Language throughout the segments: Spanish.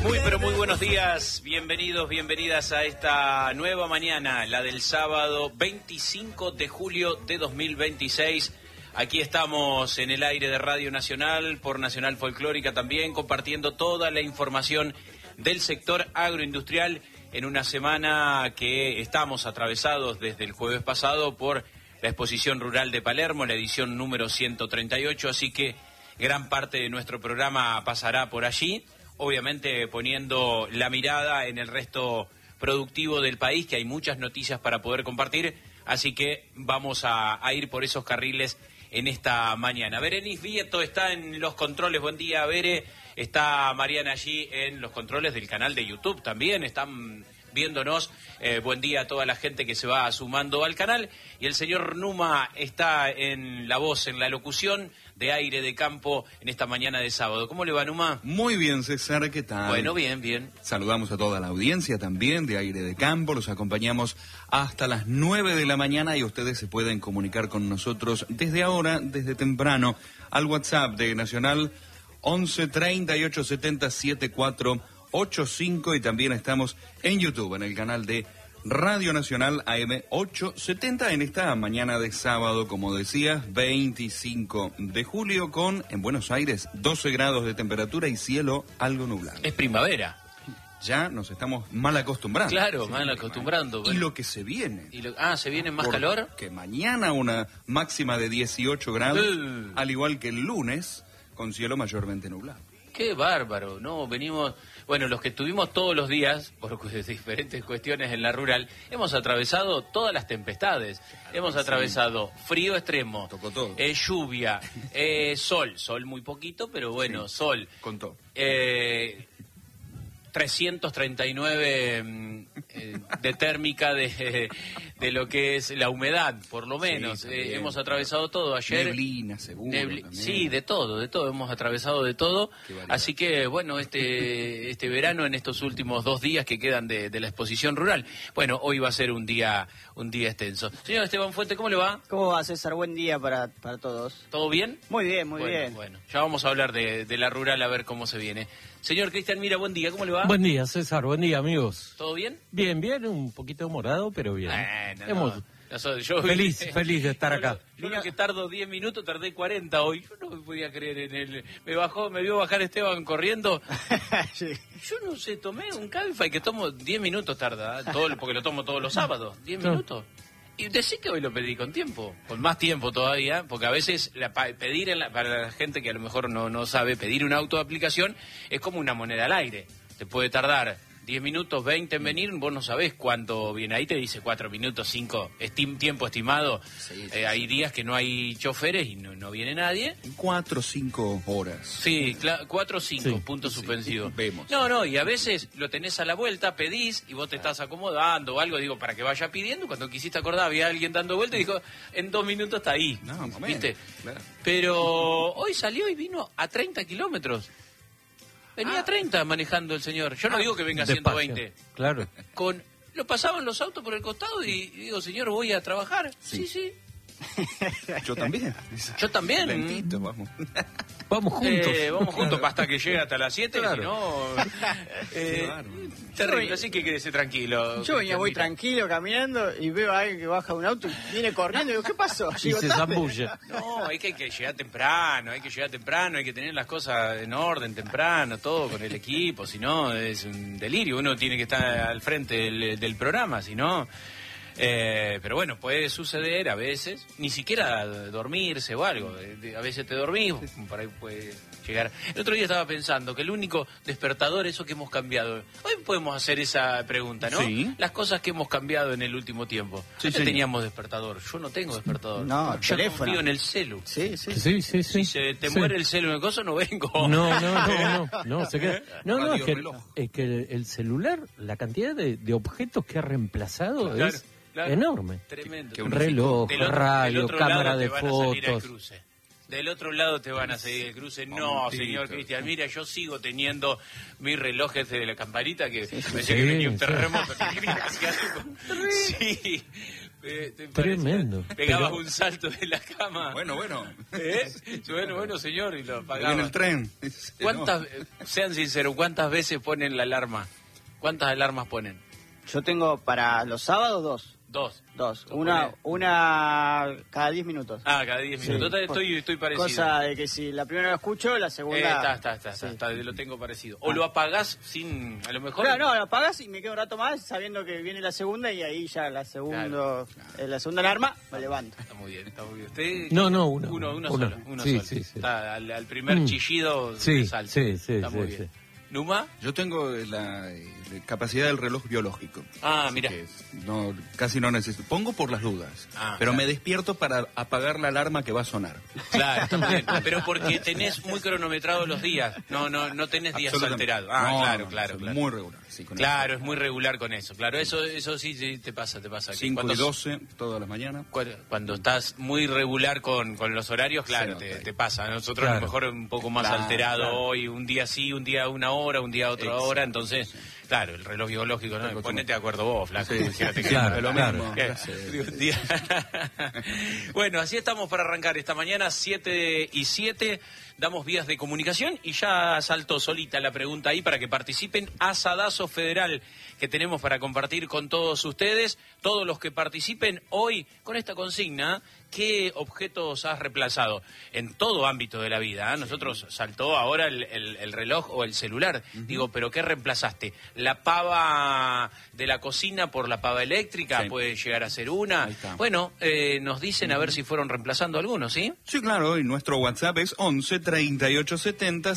Muy pero muy buenos días, bienvenidos, bienvenidas a esta nueva mañana, la del sábado 25 de julio de 2026. Aquí estamos en el aire de Radio Nacional, por Nacional Folclórica también, compartiendo toda la información del sector agroindustrial en una semana que estamos atravesados desde el jueves pasado por la Exposición Rural de Palermo, la edición número 138, así que gran parte de nuestro programa pasará por allí. Obviamente poniendo la mirada en el resto productivo del país, que hay muchas noticias para poder compartir, así que vamos a ir por esos carriles en esta mañana. Berenice Vieto está en los controles, buen día, Bere. Está Mariana allí en los controles del canal de YouTube también, están viéndonos. Buen día a toda la gente que se va sumando al canal. Y el señor Numa está en la voz, en la locución de Aire de Campo en esta mañana de sábado. ¿Cómo le va, Numa? Muy bien, César, ¿qué tal? Bueno, bien, bien. Saludamos a toda la audiencia también de Aire de Campo. Los acompañamos hasta las 9 de la mañana y ustedes se pueden comunicar con nosotros desde ahora, desde temprano, al WhatsApp de Nacional 11 38 70 7485 y también estamos en YouTube, en el canal de Radio Nacional AM 870 en esta mañana de sábado, como decías, 25 de julio con, en Buenos Aires, 12 grados de temperatura y cielo algo nublado. Es primavera. Ya nos estamos mal acostumbrando. Claro, sí, mal acostumbrando. Y lo que se viene. ¿Se viene más calor? Que mañana una máxima de 18 grados, al igual que el lunes, con cielo mayormente nublado. Qué bárbaro, ¿no? Venimos, bueno, los que estuvimos todos los días, por diferentes cuestiones en la rural, hemos atravesado todas las tempestades. Hemos atravesado frío extremo, tocó todo. Lluvia, sol muy poquito, pero bueno, sí, sol. Contó. 339 de térmica de lo que es la humedad, por lo menos. Sí, hemos atravesado todo ayer. Neblina, seguro. Sí, de todo, hemos atravesado de todo. Así que, bueno, este verano, en estos últimos 2 días que quedan de la exposición rural, bueno, hoy va a ser un día extenso. Señor Esteban Fuente, ¿cómo le va? ¿Cómo va, César? Buen día para todos. ¿Todo bien? Muy bien, muy bien. Bueno, ya vamos a hablar de la rural, a ver cómo se viene. Señor Cristian Mira, buen día, ¿cómo le va? Buen día, César, buen día, amigos. ¿Todo bien? Bien, un poquito morado, pero bien. Yo feliz de estar acá. Yo lo que tardo 10 minutos, tardé 40 hoy. Yo no me podía creer en él. Me vio bajar Esteban corriendo. Sí. Yo no sé, tomé un Cabify que tomo 10 minutos tarda, porque lo tomo todos los sábados. 10 minutos. Y decí que hoy lo pedí con tiempo, con más tiempo todavía, porque a veces para la gente que a lo mejor no sabe, pedir un auto de aplicación es como una moneda al aire. Te puede tardar 10 minutos, 20 en venir, vos no sabés cuánto viene. Ahí te dice 4 minutos, 5, tiempo estimado. Sí, hay días que no hay choferes y no viene nadie. 4 o 5 horas. Sí, 4 o 5, puntos suspensivos. Vemos. No, y a veces lo tenés a la vuelta, pedís y vos te estás acomodando o algo, digo, para que vaya pidiendo. Cuando quisiste acordar, había alguien dando vuelta y dijo, en 2 minutos está ahí. ¿Viste? Claro. Pero hoy salió y vino a 30 kilómetros. Venía a 30 manejando el señor. Yo no digo que venga a 120. Claro. Lo pasaban los autos por el costado y digo, señor, voy a trabajar. Sí. Yo también. Yo también. Lentito, vamos. Vamos juntos. Vamos juntos hasta que llegue hasta las 7, claro. Si no... terrible, así que quédese tranquilo. Yo voy tranquilo caminando y veo a alguien que baja de un auto y viene corriendo y digo, ¿qué pasó? Y se zambulle. No, hay que llegar temprano, hay que tener las cosas en orden temprano, todo con el equipo, si no es un delirio, uno tiene que estar al frente del programa, si no... pero bueno, puede suceder a veces, ni siquiera dormirse o algo, a veces te dormís, por ahí puede llegar. El otro día estaba pensando que el único despertador, eso que hemos cambiado, hoy podemos hacer esa pregunta, ¿no? Sí. Las cosas que hemos cambiado en el último tiempo. Sí, Antes teníamos despertador, yo no tengo despertador. No, yo teléfono. confío en el celu. Sí. Sí. Si se te muere el celu en el coso, no vengo. No, se queda. No, es que el celular, la cantidad de objetos que ha reemplazado es... Claro, enorme. Tremendo. Reloj, radio, cámara de fotos. Del otro lado te van a seguir el cruce. No, Momentito. señor Cristian, mira, yo sigo teniendo mis relojes de la campanita que pensé que venía un terremoto. Sí. Tremendo. Pegabas Pero- un salto de la cama. Bueno. Bueno, señor, y lo Viene apagaba. el tren. Sean sinceros, ¿cuántas veces ponen la alarma? ¿Cuántas alarmas ponen? Yo tengo para los sábados Dos. dos. ¿Lo Una cada 10 minutos. Cada 10 Sí. minutos. Estoy parecido. Cosa de que si la primera la escucho, la segunda... Está, lo tengo parecido. O lo apagás sin, a lo mejor... Claro, no, la apagas y me quedo un rato más sabiendo que viene la segunda y ahí ya la segunda alarma me levanto. Está muy bien, está muy bien. Usted, No, una. Uno solo. Sí, solo. sí. Está al primer chillido Sí, de salto. sí, Está muy sí. bien. ¿Numa? Yo tengo la capacidad del reloj biológico. Ah, Así mira. que casi no necesito. Pongo por las dudas. Pero claro. me despierto para apagar la alarma que va a sonar. Claro, está muy bien. Pero porque tenés muy cronometrados los días. No tenés días Absolutamente. alterados. No, Claro. Muy regular. Sí, con Claro, es muy regular con eso. Claro, eso sí te pasa. 5 y 12 todas las mañanas. Cuando estás muy regular con los horarios, claro, Sí, te pasa. A nosotros a Claro. lo mejor un poco más Claro, alterado claro. hoy, un día sí, un día una hora, un día otra hora. Entonces, claro, el reloj biológico, ¿no? Ponete de acuerdo vos, flaco. Sí, Fíjate que claro, es lo claro. mismo. ¿Qué? Sí. Digo, un día. Bueno, así estamos para arrancar esta mañana, 7:07. Damos vías de comunicación y ya saltó solita la pregunta ahí para que participen. Asadazo Federal que tenemos para compartir con todos ustedes. Todos los que participen hoy con esta consigna, ¿qué objetos has reemplazado? En todo ámbito de la vida. Nosotros saltó ahora el reloj o el celular. Digo, ¿pero qué reemplazaste? ¿La pava de la cocina por la pava eléctrica? Sí. Puede llegar a ser una. Ahí está. Bueno, nos dicen a ver si fueron reemplazando algunos, ¿sí? Sí, claro, y nuestro WhatsApp es 11 38 70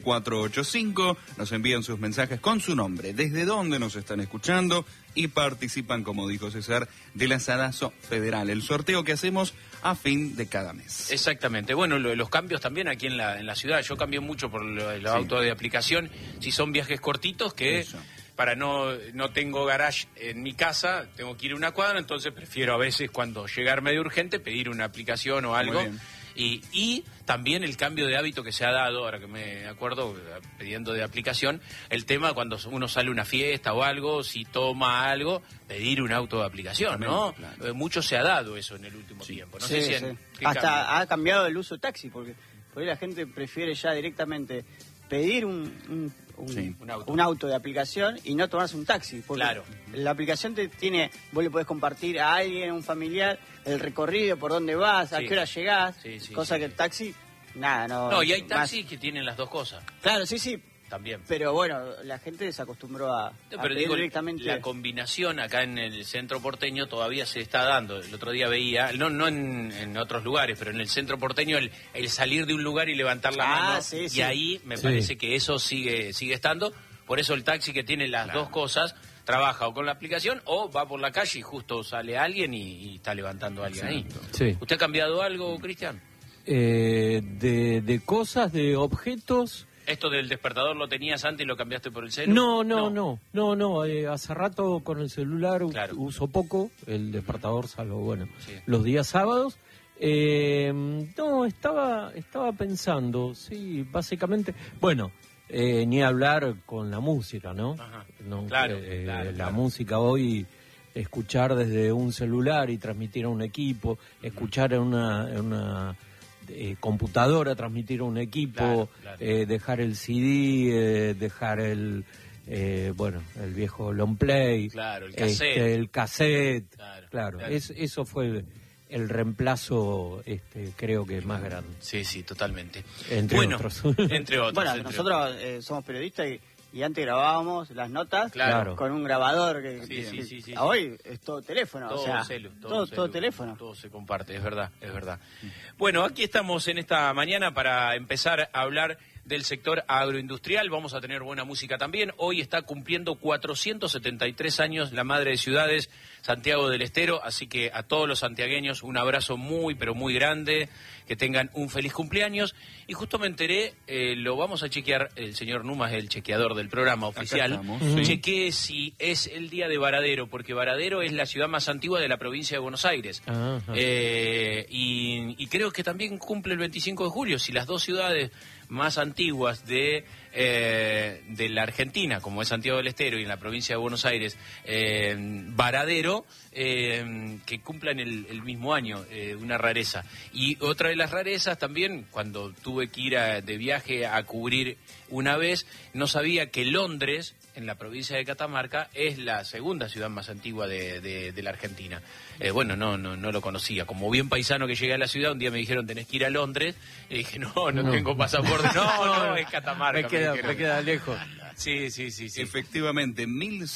7485. Nos envían sus mensajes con su nombre, desde dónde nos están escuchando y participan, como dijo César, del Asadazo Federal, el sorteo que hacemos a fin de cada mes. Exactamente. Bueno, los cambios también aquí en la ciudad. Yo cambié mucho por los autos de aplicación. Si son viajes cortitos que... Eso. Para no tengo garage en mi casa, tengo que ir a una cuadra, entonces prefiero a veces cuando llegar medio urgente pedir una aplicación o algo. bien. Y también el cambio de hábito que se ha dado, ahora que me acuerdo, pidiendo de aplicación, el tema cuando uno sale a una fiesta o algo, si toma algo, pedir un auto de aplicación, ¿no? Claro. Mucho se ha dado eso en el último tiempo. No sé si ¿qué Hasta cambio? ha cambiado el uso de taxi, porque por ahí la gente prefiere ya directamente pedir un auto de aplicación y no tomarse un taxi. Porque Claro. la aplicación vos le podés compartir a alguien, a un familiar, el recorrido, por dónde vas, a Sí. qué hora llegás, Sí, cosa sí. que el taxi, nada, no. No, y hay más- taxis que tienen las dos cosas Claro, sí, también. pero bueno, la gente se acostumbró a Pero pedir digo, directamente. la combinación acá en el centro porteño todavía se está dando. El otro día veía, no en otros lugares, pero en el centro porteño el salir de un lugar y levantar la mano. Sí, y sí. ahí me Sí. parece que eso sigue estando. Por eso el taxi que tiene las dos cosas trabaja o con la aplicación o va por la calle y justo sale alguien y está levantando a alguien ahí. Sí. ¿Usted ha cambiado algo, Cristian? De cosas, de objetos. ¿Esto del despertador lo tenías antes y lo cambiaste por el celu? No. Hace rato con el celular Claro. uso poco el despertador, salvo, bueno, Sí. los días sábados. No, estaba pensando, sí, básicamente, bueno, ni hablar con la música, ¿no? Ajá. No, Claro, la claro. música hoy, escuchar desde un celular y transmitir a un equipo, escuchar en una computadora, transmitir a un equipo, Claro. dejar el CD, dejar el viejo long play, Claro, el cassette. el cassette, Claro, claro. claro. Eso fue el reemplazo, creo que más grande, Sí, totalmente. entre bueno, otros. entre otros. Bueno, entre nosotros somos periodistas y antes grabábamos las notas Claro. con un grabador Sí. hoy es todo teléfono, Todo o sea, celu, todo teléfono. Todo se comparte, es verdad. Bueno, aquí estamos en esta mañana para empezar a hablar del sector agroindustrial. Vamos a tener buena música también. Hoy está cumpliendo 473 años la madre de ciudades, Santiago del Estero, así que a todos los santiagueños un abrazo muy, pero muy grande, que tengan un feliz cumpleaños. Y justo me enteré, lo vamos a chequear, el señor Numa es el chequeador del programa oficial, chequeé si es el día de Varadero, porque Varadero es la ciudad más antigua de la provincia de Buenos Aires. Y creo que también cumple el 25 de julio, si las dos ciudades más antiguas de la Argentina, como es Santiago del Estero y en la provincia de Buenos Aires, Varadero, que cumplan el mismo año, una rareza. Y otra de las rarezas también, cuando tuve que ir de viaje a cubrir una vez, no sabía que Londres, en la provincia de Catamarca, es la segunda ciudad más antigua de la Argentina. Bueno, no lo conocía. Como bien paisano que llegué a la ciudad, un día me dijeron, tenés que ir a Londres. Y dije, no tengo pasaporte. No, es Catamarca. Me queda lejos. Sí. Efectivamente,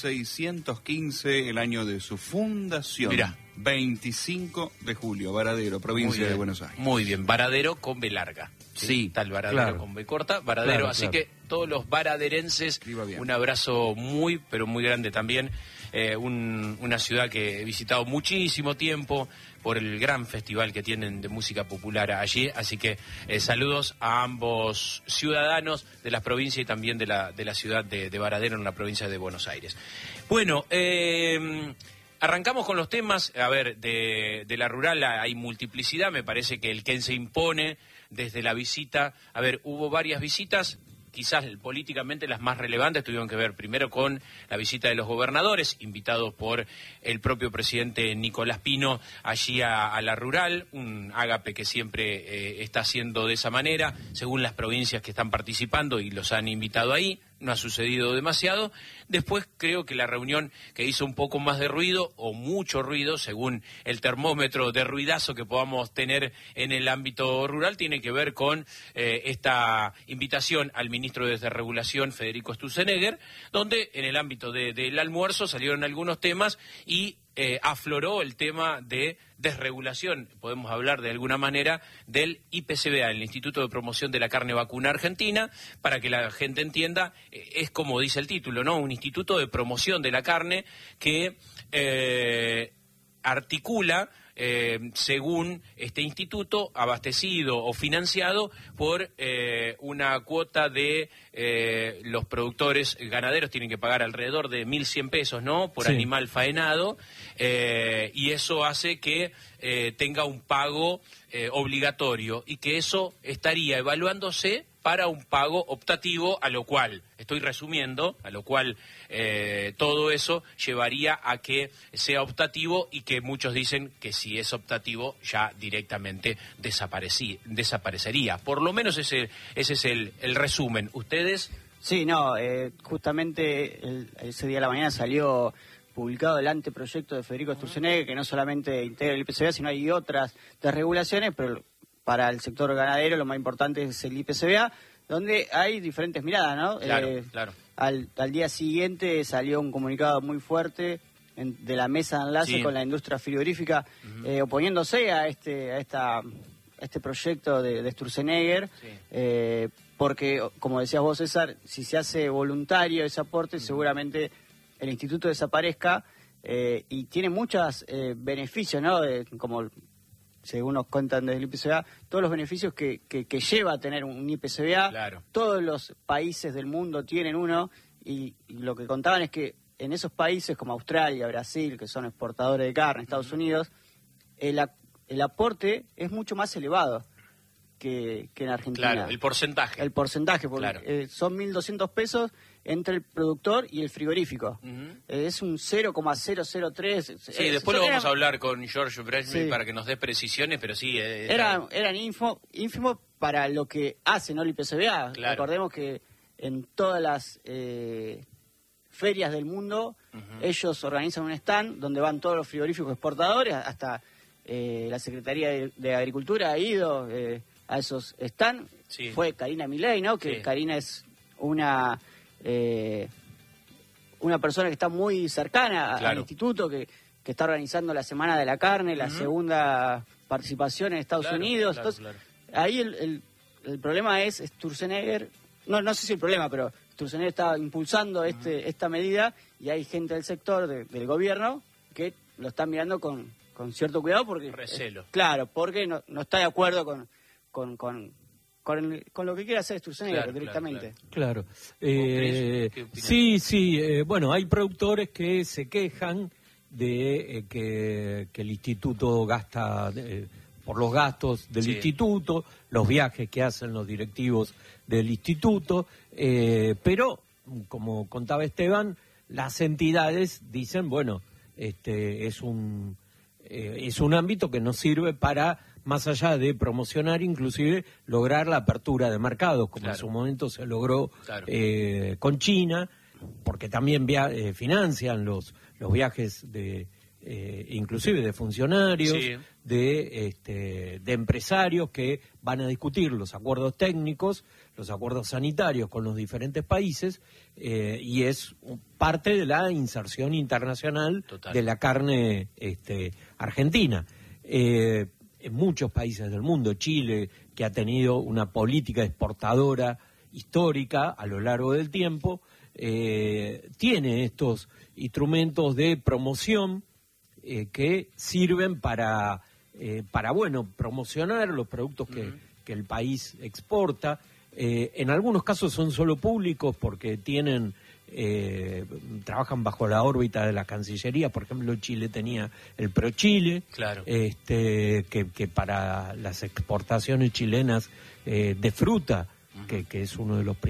1615, el año de su fundación. Mirá. 25 de julio, Varadero, provincia de Buenos Aires. Muy bien, Varadero con B larga. Sí, tal Varadero con B corta, Varadero. Así que todos los varaderenses, un abrazo muy, pero muy grande también. Una ciudad que he visitado muchísimo tiempo por el gran festival que tienen de música popular allí, así que saludos a ambos ciudadanos de las provincias y también de la ciudad de Varadero en la provincia de Buenos Aires. Bueno, arrancamos con los temas. A ver, de la rural hay multiplicidad, me parece que el que se impone desde la visita, a ver, hubo varias visitas, quizás políticamente las más relevantes tuvieron que ver primero con la visita de los gobernadores, invitados por el propio presidente Nicolás Pino allí a la rural, un ágape que siempre está haciendo de esa manera, según las provincias que están participando y los han invitado ahí. No ha sucedido demasiado. Después creo que la reunión que hizo un poco más de ruido, o mucho ruido, según el termómetro de ruidazo que podamos tener en el ámbito rural, tiene que ver con esta invitación al ministro de Desregulación, Federico Sturzenegger, donde en el ámbito del almuerzo salieron algunos temas y afloró el tema de desregulación, podemos hablar de alguna manera, del IPCBA, el Instituto de Promoción de la Carne Vacuna Argentina. Para que la gente entienda, es como dice el título, ¿no? Un instituto de promoción de la carne que articula, según este instituto, abastecido o financiado por una cuota de los productores ganaderos. Tienen que pagar alrededor de 1.100 pesos, ¿no?, por animal faenado, y eso hace que tenga un pago obligatorio, y que eso estaría evaluándose para un pago optativo, a lo cual, estoy resumiendo, todo eso llevaría a que sea optativo, y que muchos dicen que si es optativo ya directamente desaparecería. Por lo menos ese es el resumen. ¿Ustedes? Sí, no, justamente ese día de la mañana salió publicado el anteproyecto de Federico Sturzenegger, que no solamente integra el IPCBA, sino hay otras desregulaciones, pero para el sector ganadero lo más importante es el IPCBA, donde hay diferentes miradas, ¿no? Claro. Al día siguiente salió un comunicado muy fuerte de la mesa de enlace con la industria frigorífica, oponiéndose a este proyecto de Sturzenegger, porque, como decías vos, César, si se hace voluntario ese aporte, seguramente el instituto desaparezca, y tiene muchos beneficios, ¿no? Como según nos cuentan desde el IPCBA, todos los beneficios que lleva a tener un IPCBA. Claro. Todos los países del mundo tienen uno, y lo que contaban es que en esos países como Australia, Brasil, que son exportadores de carne, Estados Unidos, el aporte es mucho más elevado que en Argentina. Claro, el porcentaje. El porcentaje, porque son 1.200 pesos entre el productor y el frigorífico. Es un 0,003. Sí, después lo vamos a hablar con George Bresmi para que nos dé precisiones, pero sí. Eran ínfimos para lo que hace, ¿no?, el IPCBA. Claro. Recordemos que en todas las ferias del mundo, ellos organizan un stand donde van todos los frigoríficos exportadores, hasta la Secretaría de Agricultura ha ido a esos stands. Sí. Fue Karina Milei, ¿no? Que Karina es una persona que está muy cercana al instituto, que está organizando la Semana de la Carne, la segunda participación en Estados Unidos. Entonces, ahí el problema es Sturzenegger no sé si el problema, pero Sturzenegger está impulsando esta medida y hay gente del sector del gobierno que lo está mirando con cierto cuidado porque recelo. Claro, porque no está de acuerdo con lo que quiere hacer Sturzenegger directamente. Claro. Sí. Bueno, hay productores que se quejan de que el instituto gasta por los gastos del instituto, los viajes que hacen los directivos del instituto, pero como contaba Esteban, las entidades dicen, bueno, es un ámbito que nos sirve para, más allá de promocionar, inclusive lograr la apertura de mercados, como en su momento se logró con China, porque también financian los viajes inclusive de funcionarios, de empresarios que van a discutir los acuerdos técnicos, los acuerdos sanitarios con los diferentes países, y es parte de la inserción internacional de la carne argentina. En muchos países del mundo, Chile, que ha tenido una política exportadora histórica a lo largo del tiempo, tiene estos instrumentos de promoción que sirven para promocionar los productos que el país exporta. En algunos casos son solo públicos porque trabajan bajo la órbita de la Cancillería. Por ejemplo, Chile tenía el ProChile, que para las exportaciones chilenas de fruta, que es uno de los